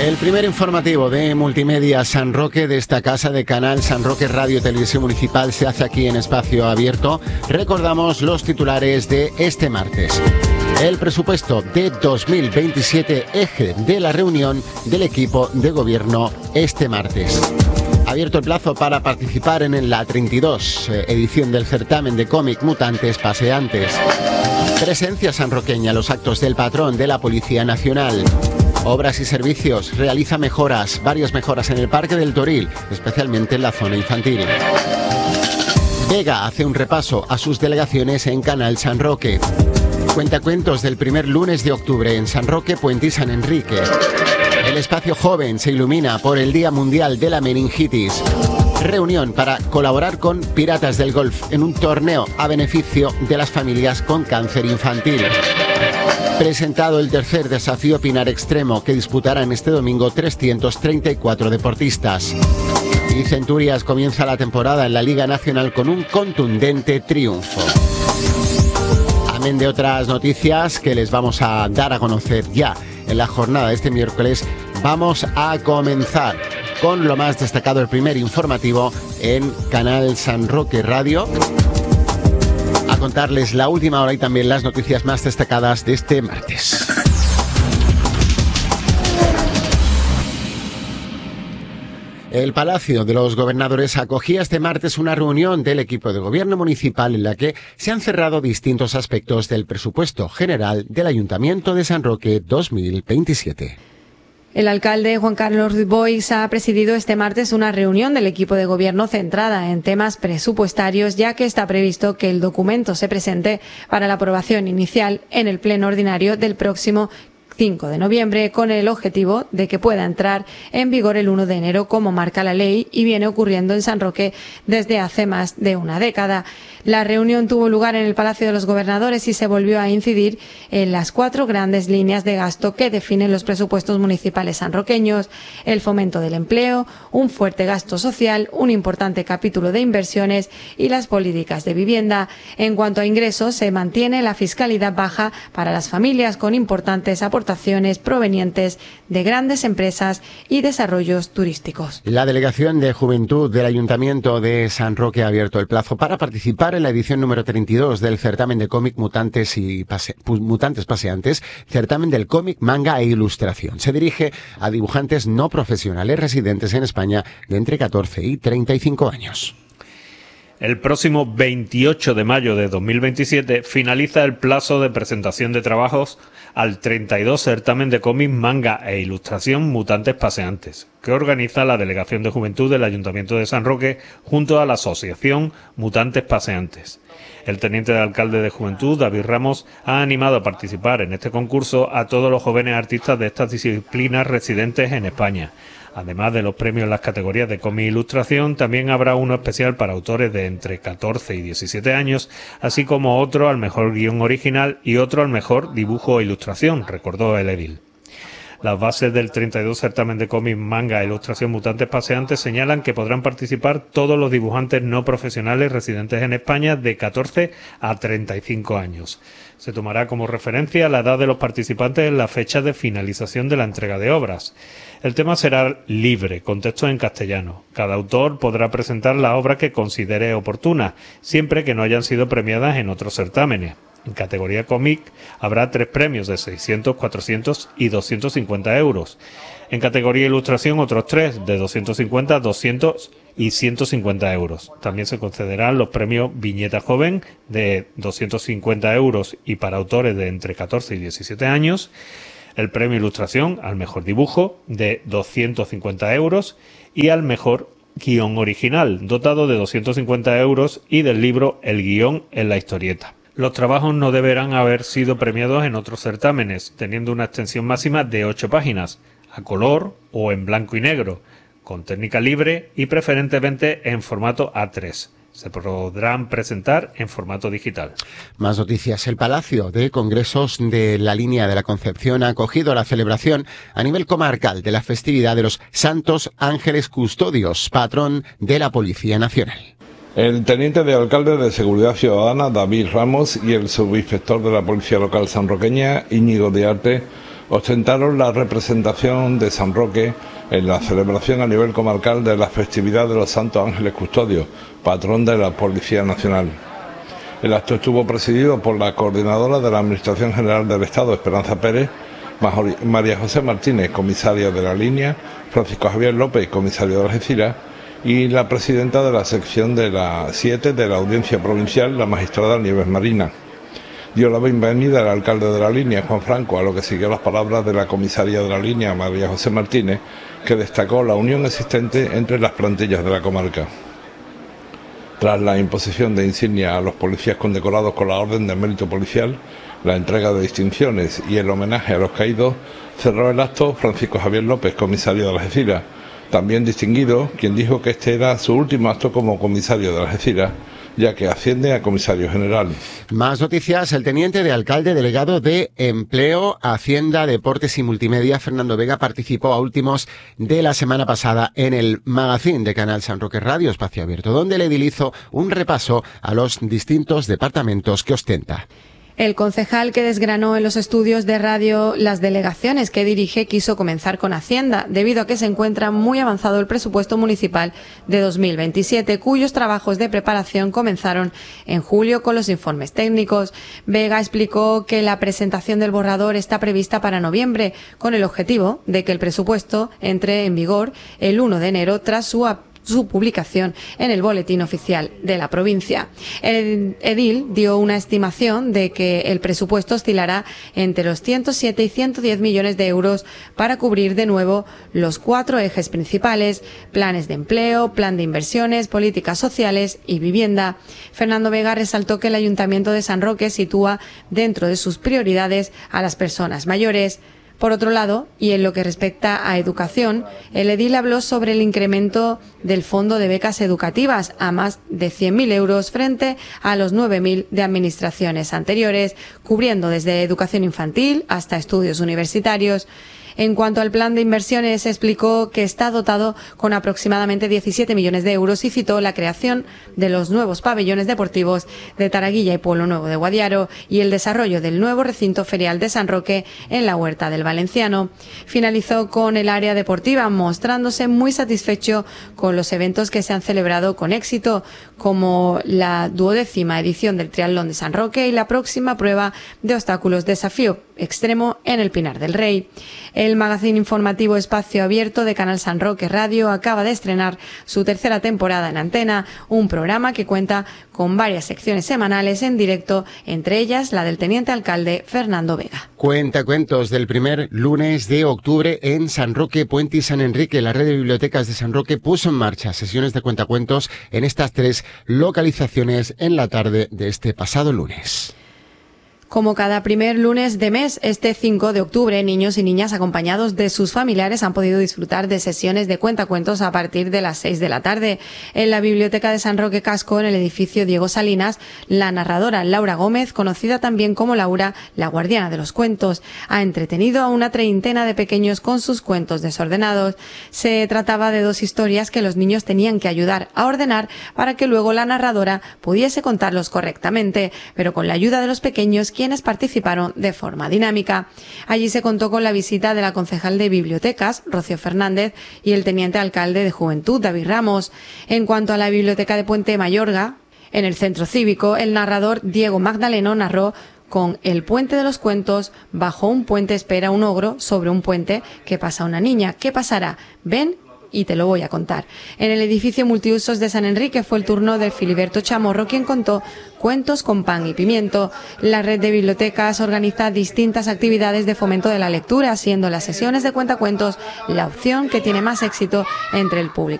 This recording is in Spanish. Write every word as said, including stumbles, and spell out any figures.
El primer informativo de Multimedia San Roque de esta casa de Canal San Roque Radio Televisión Municipal se hace aquí en espacio abierto. Recordamos los titulares de este martes. El presupuesto de dos mil veintisiete, eje de la reunión del equipo de gobierno este martes. Abierto el plazo para participar en la treinta y dos edición del certamen de cómic Mutantes Paseantes. Presencia sanroqueña en los actos del patrón de la Policía Nacional. Obras y servicios, realiza mejoras, varias mejoras en el Parque del Toril, especialmente en la zona infantil. Vega hace un repaso a sus delegaciones en Canal San Roque. Cuentacuentos del primer lunes de octubre en San Roque, Puente y San Enrique. El espacio joven se ilumina por el Día Mundial de la Meningitis. Reunión para colaborar con Piratas del Golf en un torneo a beneficio de las familias con cáncer infantil. Presentado el tercer desafío Pinar Extremo, que disputarán este domingo trescientos treinta y cuatro deportistas. Y Centurias comienza la temporada en la Liga Nacional con un contundente triunfo. Amén de otras noticias que les vamos a dar a conocer ya en la jornada de este miércoles, vamos a comenzar con lo más destacado, el primer informativo en Canal San Roque Radio. A contarles la última hora y también las noticias más destacadas de este martes. El Palacio de los Gobernadores acogía este martes una reunión del equipo de gobierno municipal en la que se han cerrado distintos aspectos del presupuesto general del Ayuntamiento de San Roque dos mil veintisiete. El alcalde Juan Carlos Boix ha presidido este martes una reunión del equipo de gobierno centrada en temas presupuestarios, ya que está previsto que el documento se presente para la aprobación inicial en el pleno ordinario del próximo cinco de noviembre, con el objetivo de que pueda entrar en vigor el uno de enero, como marca la ley y viene ocurriendo en San Roque desde hace más de una década. La reunión tuvo lugar en el Palacio de los Gobernadores y se volvió a incidir en las cuatro grandes líneas de gasto que definen los presupuestos municipales sanroqueños: el fomento del empleo, un fuerte gasto social, un importante capítulo de inversiones y las políticas de vivienda. En cuanto a ingresos, se mantiene la fiscalidad baja para las familias, con importantes aportaciones provenientes de grandes empresas y desarrollos turísticos. La Delegación de Juventud del Ayuntamiento de San Roque ha abierto el plazo para participar en la edición número treinta y dos del certamen de cómic Mutantes y pase, Mutantes Paseantes, certamen del cómic, manga e ilustración. Se dirige a dibujantes no profesionales residentes en España de entre catorce y treinta y cinco años. El próximo veintiocho de mayo de dos mil veintisiete finaliza el plazo de presentación de trabajos al treinta y dos certamen de cómic, manga e ilustración Mutantes Paseantes, que organiza la Delegación de Juventud del Ayuntamiento de San Roque junto a la Asociación Mutantes Paseantes. El teniente de alcalde de Juventud, David Ramos, ha animado a participar en este concurso a todos los jóvenes artistas de estas disciplinas residentes en España. Además de los premios en las categorías de cómic e ilustración, también habrá uno especial para autores de entre catorce y diecisiete años, así como otro al mejor guión original y otro al mejor dibujo e ilustración, recordó el edil. Las bases del treinta y dos certamen de cómic, manga e ilustración Mutantes Paseantes señalan que podrán participar todos los dibujantes no profesionales residentes en España de catorce a treinta y cinco años. Se tomará como referencia la edad de los participantes en la fecha de finalización de la entrega de obras. El tema será libre, con texto en castellano. Cada autor podrá presentar la obra que considere oportuna, siempre que no hayan sido premiadas en otros certámenes. En categoría cómic habrá tres premios de seiscientos, cuatrocientos y doscientos cincuenta euros. En categoría ilustración otros tres de doscientos cincuenta, doscientos y ciento cincuenta euros. También se concederán los premios Viñeta Joven de doscientos cincuenta euros y para autores de entre catorce y diecisiete años. El premio Ilustración al mejor dibujo de doscientos cincuenta euros y al mejor guión original, dotado de doscientos cincuenta euros, y del libro El guión en la historieta. Los trabajos no deberán haber sido premiados en otros certámenes, teniendo una extensión máxima de ocho páginas, a color o en blanco y negro, con técnica libre y preferentemente en formato A tres. Se podrán presentar en formato digital. Más noticias. El Palacio de Congresos de la Línea de la Concepción ha acogido la celebración a nivel comarcal de la festividad de los Santos Ángeles Custodios, patrón de la Policía Nacional. El teniente de alcalde de Seguridad Ciudadana, David Ramos, y el subinspector de la Policía Local sanroqueña, Íñigo de Arte, ostentaron la representación de San Roque en la celebración a nivel comarcal de la festividad de los Santos Ángeles Custodios, patrón de la Policía Nacional. El acto estuvo presidido por la coordinadora de la Administración General del Estado, Esperanza Pérez, María José Martínez, comisaria de la línea, Francisco Javier López, comisario de Algeciras, y la presidenta de la sección de la siete de la Audiencia Provincial, la magistrada Nieves Marina. Dio la bienvenida al alcalde de la línea, Juan Franco, a lo que siguió las palabras de la comisaria de la línea, María José Martínez, que destacó la unión existente entre las plantillas de la comarca. Tras la imposición de insignia a los policías condecorados con la Orden de Mérito Policial, la entrega de distinciones y el homenaje a los caídos, cerró el acto Francisco Javier López, comisario de Algeciras, también distinguido, quien dijo que este era su último acto como comisario de Algeciras, ya que asciende a comisario general. Más noticias. El teniente de alcalde delegado de Empleo, Hacienda, Deportes y Multimedia, Fernando Vega, participó a últimos de la semana pasada en el magazín de Canal San Roque Radio Espacio Abierto, donde el edil hizo un repaso a los distintos departamentos que ostenta. El concejal que desgranó en los estudios de radio las delegaciones que dirige quiso comenzar con Hacienda, debido a que se encuentra muy avanzado el presupuesto municipal de dos mil veintisiete, cuyos trabajos de preparación comenzaron en julio con los informes técnicos. Vega explicó que la presentación del borrador está prevista para noviembre, con el objetivo de que el presupuesto entre en vigor el uno de enero tras su aplicación su publicación en el boletín oficial de la provincia. El edil dio una estimación de que el presupuesto oscilará entre los ciento siete y ciento diez millones de euros para cubrir de nuevo los cuatro ejes principales: planes de empleo, plan de inversiones, políticas sociales y vivienda. Fernando Vega resaltó que el Ayuntamiento de San Roque sitúa dentro de sus prioridades a las personas mayores. Por otro lado, y en lo que respecta a educación, el edil habló sobre el incremento del fondo de becas educativas a más de cien mil euros frente a los nueve mil de administraciones anteriores, cubriendo desde educación infantil hasta estudios universitarios. En cuanto al plan de inversiones, explicó que está dotado con aproximadamente diecisiete millones de euros y citó la creación de los nuevos pabellones deportivos de Taraguilla y Pueblo Nuevo de Guadiaro y el desarrollo del nuevo recinto ferial de San Roque en la Huerta del Valenciano. Finalizó con el área deportiva, mostrándose muy satisfecho con los eventos que se han celebrado con éxito, como la duodécima edición del Triatlón de San Roque y la próxima prueba de obstáculos desafío extremo en el Pinar del Rey. El magazín informativo Espacio Abierto de Canal San Roque Radio acaba de estrenar su tercera temporada en antena, un programa que cuenta con varias secciones semanales en directo, entre ellas la del teniente alcalde Fernando Vega. Cuentacuentos del primer lunes de octubre en San Roque, Puente y San Enrique. La red de bibliotecas de San Roque puso en marcha sesiones de cuentacuentos en estas tres localizaciones en la tarde de este pasado lunes. Como cada primer lunes de mes, este cinco de octubre, niños y niñas acompañados de sus familiares han podido disfrutar de sesiones de cuentacuentos a partir de las seis de la tarde. En la Biblioteca de San Roque Casco, en el edificio Diego Salinas, la narradora Laura Gómez, conocida también como Laura, la guardiana de los cuentos, ha entretenido a una treintena de pequeños con sus cuentos desordenados. Se trataba de dos historias que los niños tenían que ayudar a ordenar para que luego la narradora pudiese contarlos correctamente, pero con la ayuda de los pequeños, quienes participaron de forma dinámica. Allí se contó con la visita de la concejal de Bibliotecas, Rocío Fernández, y el teniente alcalde de Juventud, David Ramos. En cuanto a la Biblioteca de Puente Mayorga, en el Centro Cívico, el narrador Diego Magdaleno narró con El puente de los cuentos: bajo un puente espera un ogro, sobre un puente que pasa una niña. ¿Qué pasará? Ven y te lo voy a contar. En el edificio multiusos de San Enrique fue el turno del Filiberto Chamorro, quien contó cuentos con pan y pimiento. La red de bibliotecas organiza distintas actividades de fomento de la lectura, siendo las sesiones de cuentacuentos la opción que tiene más éxito entre el público